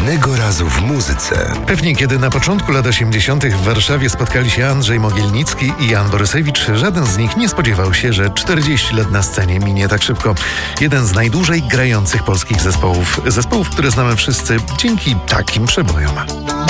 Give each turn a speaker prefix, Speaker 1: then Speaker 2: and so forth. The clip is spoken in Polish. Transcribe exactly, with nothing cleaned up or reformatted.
Speaker 1: Pewnego razu w muzyce.
Speaker 2: Pewnie kiedy na początku lat osiemdziesiątych w Warszawie spotkali się Andrzej Mogielnicki i Jan Borysewicz, żaden z nich nie spodziewał się, że czterdzieści lat na scenie minie tak szybko. Jeden z najdłużej grających polskich zespołów. Zespołów, które znamy wszyscy dzięki takim przebojom.